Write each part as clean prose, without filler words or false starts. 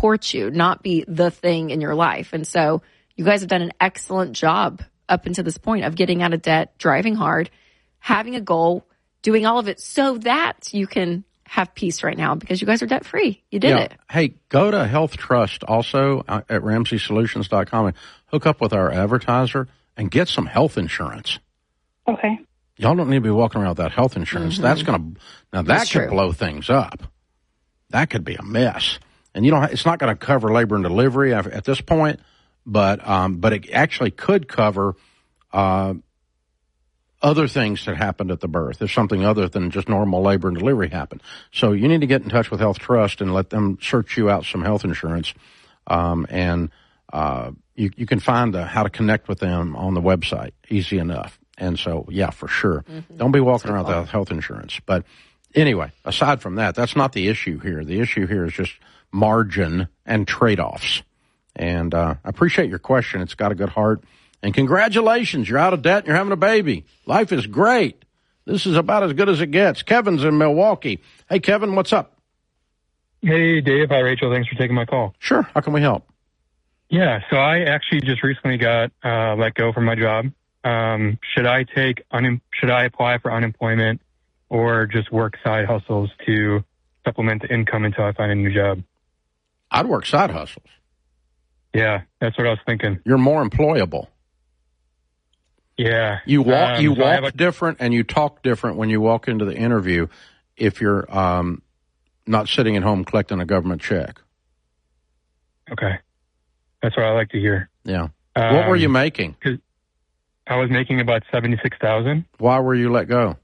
support you, not be the thing in your life. And so you guys have done an excellent job up until this point of getting out of debt, driving hard, having a goal, doing all of it so that you can have peace right now because you guys are debt free. You did it. Hey, go to Health Trust also at RamseySolutions.com and hook up with our advertiser and get some health insurance. Okay. Y'all don't need to be walking around without health insurance. Mm-hmm. That could blow things up. That could be a mess. And it's not going to cover labor and delivery at this point, but it actually could cover other things that happened at the birth, if something other than just normal labor and delivery happened. So you need to get in touch with Health Trust and let them search you out some health insurance. You can find how to connect with them on the website. Easy enough. And so, yeah, for sure. Mm-hmm. Don't be walking around without health insurance. But anyway, aside from that, that's not the issue here. The issue here is just margin and trade-offs. And I appreciate your question. It's got a good heart. And congratulations, you're out of debt and you're having a baby. Life is great. This is about as good as it gets. Kevin's in Milwaukee. Hey, Kevin, what's up? Hey, Dave. Hi, Rachel. Thanks for taking my call. Sure. How can we help? Yeah, so I actually just recently got let go from my job. Should I apply for unemployment or just work side hustles to supplement the income until I find a new job? I'd work side hustles. Yeah, that's what I was thinking. You're more employable. Yeah. You walk different and you talk different when you walk into the interview if you're not sitting at home collecting a government check. Okay. That's what I like to hear. Yeah. What were you making? I was making about $76,000. Why were you let go?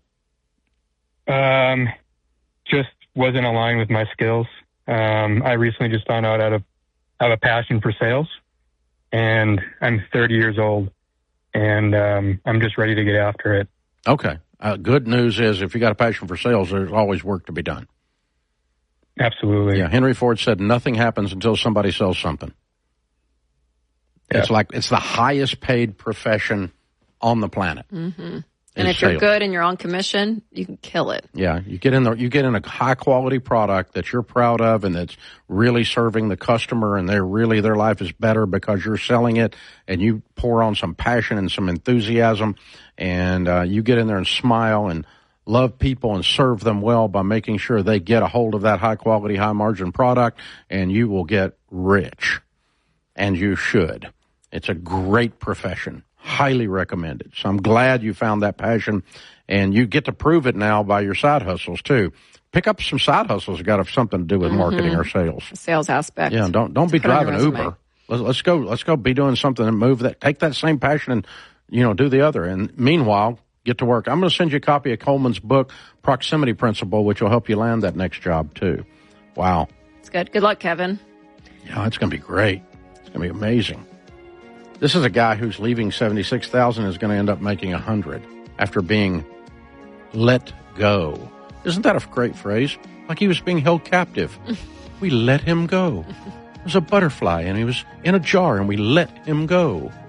Just wasn't aligned with my skills. I recently just found out I have a passion for sales, and I'm 30 years old, and I'm just ready to get after it. Okay. Good news is if you got a passion for sales, there's always work to be done. Absolutely. Yeah. Henry Ford said nothing happens until somebody sells something. Yeah. It's the highest paid profession on the planet. Mm-hmm. And if you're good and you're on commission, you can kill it. Yeah, you get in a high quality product that you're proud of and that's really serving the customer, and their life is better because you're selling it, and you pour on some passion and some enthusiasm, and you get in there and smile and love people and serve them well by making sure they get a hold of that high quality, high margin product, and you will get rich. And you should. It's a great profession. Highly recommended. So I'm glad you found that passion, and you get to prove it now by your side hustles too. Pick up some side hustles that got something to do with marketing or sales. Sales aspect. Yeah, don't be driving Uber. Let's go be doing something and take that same passion and do the other. And meanwhile, get to work. I'm going to send you a copy of Coleman's book, Proximity Principle, which will help you land that next job too. Wow. It's good. Good luck, Kevin. Yeah, it's going to be great. It's going to be amazing. This is a guy who's leaving $76,000 is going to end up making $100 after being let go. Isn't that a great phrase? Like he was being held captive. We let him go. It was a butterfly, and he was in a jar, and we let him go.